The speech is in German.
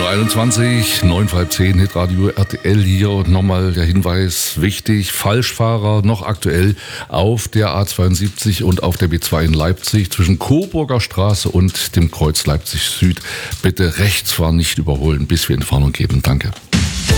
7:21, 9 vor halb 10, Hitradio RTL hier und nochmal der Hinweis, wichtig, Falschfahrer noch aktuell auf der A72 und auf der B2 in Leipzig zwischen Coburger Straße und dem Kreuz Leipzig Süd. Bitte rechts fahren, nicht überholen, bis wir Entfernung geben. Danke.